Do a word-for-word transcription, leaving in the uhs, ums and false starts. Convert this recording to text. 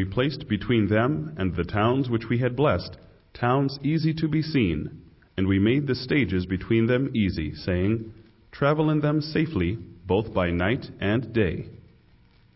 we placed between them and the towns which we had blessed, towns easy to be seen, and we made the stages between them easy, saying, Travel in them safely, both by night and day.